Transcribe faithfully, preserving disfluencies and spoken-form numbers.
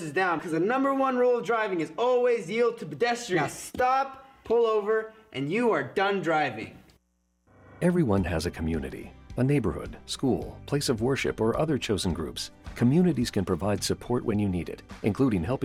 windows down, because the number one rule of driving is always yield to pedestrians. Now stop, pull over, and you are done driving. Everyone has a community, a neighborhood, school, place of worship, or other chosen groups. Communities can provide support when you need it, including helping